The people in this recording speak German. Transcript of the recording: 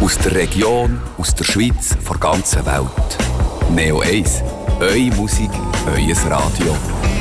Aus der Region, aus der Schweiz, von der ganzen Welt. Neo 1, eure Musik, euer Radio.